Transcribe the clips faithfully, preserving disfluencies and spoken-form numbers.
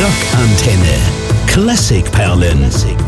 Rockantenne. Klassikperlen.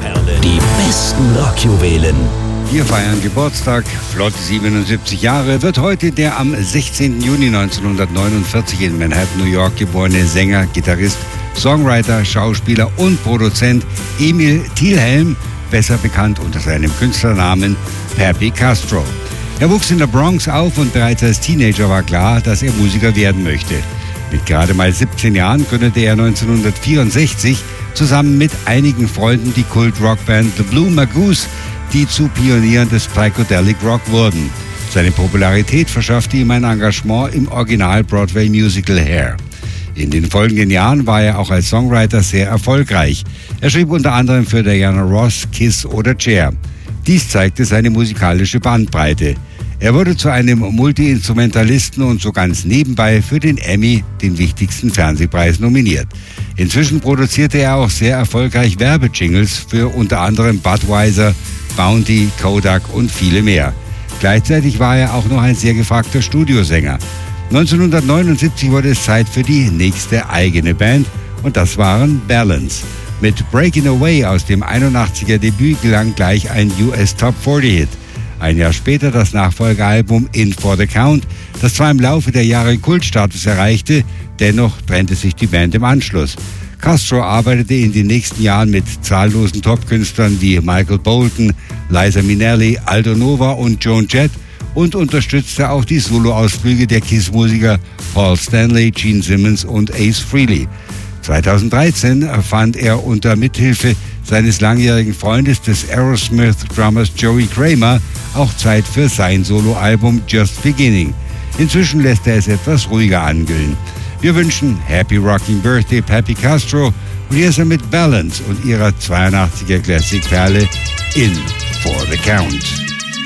Die besten Rockjuwelen. Wir feiern Geburtstag. Flott siebenundsiebzig Jahre wird heute der am sechzehnten Juni neunzehnhundertneunundvierzig in Manhattan, New York geborene Sänger, Gitarrist, Songwriter, Schauspieler und Produzent Emil Thielhelm, besser bekannt unter seinem Künstlernamen Pappy Castro. Er wuchs in der Bronx auf und bereits als Teenager war klar, dass er Musiker werden möchte. Mit gerade mal siebzehn Jahren gründete er neunzehnhundertvierundsechzig zusammen mit einigen Freunden die Kult-Rockband The Blue Magoos, die zu Pionieren des Psychedelic Rock wurden. Seine Popularität verschaffte ihm ein Engagement im Original-Broadway-Musical Hair. In den folgenden Jahren war er auch als Songwriter sehr erfolgreich. Er schrieb unter anderem für Diana Ross, Kiss oder Cher. Dies zeigte seine musikalische Bandbreite. Er wurde zu einem Multi-Instrumentalisten und so ganz nebenbei für den Emmy, den wichtigsten Fernsehpreis, nominiert. Inzwischen produzierte er auch sehr erfolgreich Werbejingles für unter anderem Budweiser, Bounty, Kodak und viele mehr. Gleichzeitig war er auch noch ein sehr gefragter Studiosänger. neunzehnhundertneunundsiebzig wurde es Zeit für die nächste eigene Band und das waren Balance. Mit Breaking Away aus dem einundachtziger Debüt gelang gleich ein U S Top vierzig Hit. Ein Jahr später das Nachfolgealbum In for the Count, das zwar im Laufe der Jahre Kultstatus erreichte, dennoch trennte sich die Band im Anschluss. Castro arbeitete in den nächsten Jahren mit zahllosen Topkünstlern wie Michael Bolton, Liza Minnelli, Aldo Nova und Joan Jett und unterstützte auch die Soloausflüge der Kiss-Musiker Paul Stanley, Gene Simmons und Ace Frehley. zweitausenddreizehn fand er unter Mithilfe seines langjährigen Freundes des Aerosmith-Drummers Joey Kramer auch Zeit für sein Soloalbum Just Beginning. Inzwischen lässt er es etwas ruhiger angehen. Wir wünschen Happy Rocking Birthday Pappy Castro und hier ist er mit Balance und ihrer zweiundachtziger Classic-Perle In for the Count.